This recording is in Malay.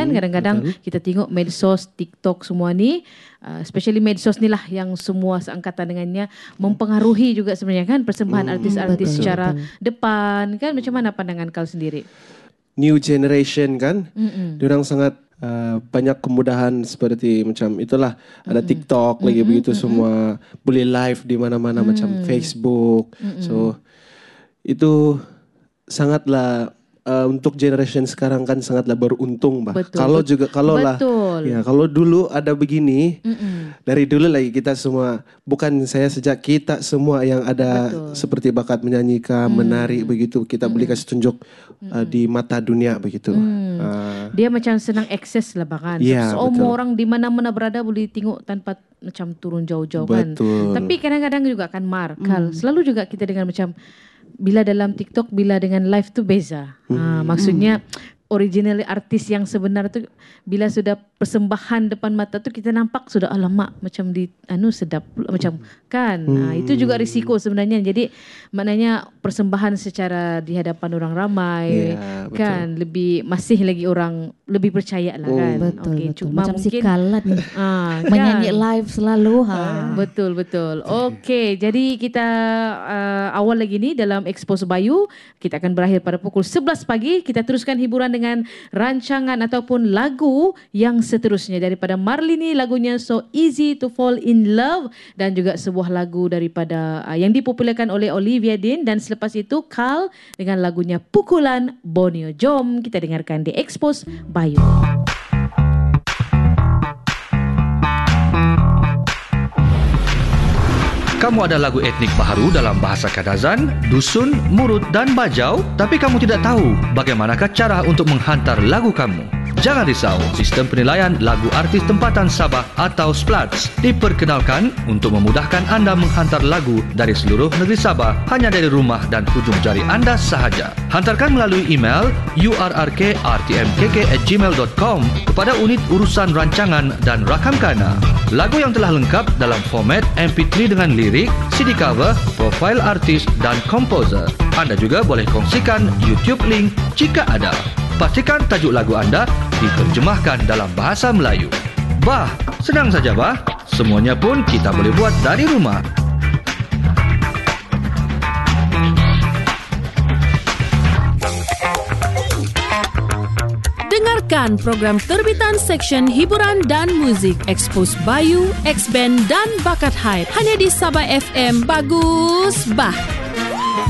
kan kadang-kadang kita tengok medsos, TikTok semua ni, especially medsos ni lah yang semua seangkatan dengannya mempengaruhi juga sebenarnya kan persembahan artis-artis secara depan kan. Macam mana pandangan kau sendiri? New generation kan, diorang sangat banyak kemudahan seperti macam itulah, ada TikTok lagi begitu semua, boleh live di mana-mana macam Facebook. So itu sangatlah untuk generation sekarang kan sangatlah beruntung bah. Kalau dulu ada begini, dari dulu lagi kita semua, bukan saya sejak kita semua yang ada seperti bakat menyanyikan, menari begitu, kita boleh kasih tunjuk di mata dunia begitu. Dia macam senang akses lah bahkan. Semua orang di mana-mana berada boleh tengok tanpa macam turun jauh-jauh kan. Tapi kadang-kadang juga kan Kal, selalu juga kita dengar macam bila dalam TikTok, bila dengan live tu beza. Maksudnya original artis yang sebenar tu bila sudah persembahan depan mata tu kita nampak sudah alamak macam di sedap macam kan. Itu juga risiko sebenarnya. Jadi maknanya persembahan secara di hadapan orang ramai kan lebih masih lagi orang lebih percaya lah kan. Betul. Cuma macam mungkin si Kalat menyanyi live selalu. Betul. Okey, jadi kita awal lagi ni dalam Expose Bayu, kita akan berakhir pada pukul 11 pagi. Kita teruskan hiburan dengan rancangan ataupun lagu yang seterusnya daripada Marlini, lagunya So Easy to Fall in Love, dan juga sebuah lagu daripada yang dipopularkan oleh Olivia Dean, dan selepas itu Kal dengan lagunya Pukulan Borneo. Jom kita dengarkan di Expose Bayu. Kamu ada lagu etnik baharu dalam bahasa Kadazan, Dusun, Murut dan Bajau, tapi kamu tidak tahu bagaimanakah cara untuk menghantar lagu kamu. Jangan risau, sistem penilaian lagu artis tempatan Sabah atau SPLATS diperkenalkan untuk memudahkan anda menghantar lagu dari seluruh negeri Sabah hanya dari rumah dan hujung jari anda sahaja. Hantarkan melalui email urrk@rtmkk@gmail.com kepada unit urusan rancangan dan rakam kana. Lagu yang telah lengkap dalam format MP3 dengan lirik, CD cover, profil artis dan komposer. Anda juga boleh kongsikan YouTube link jika ada. Pastikan tajuk lagu anda diterjemahkan dalam bahasa Melayu. Bah, senang saja bah. Semuanya pun kita boleh buat dari rumah. Dengarkan program terbitan Seksyen Hiburan dan Muzik Expose Bayu, X-Band dan Bakat Hype hanya di Sabah FM. Bagus bah.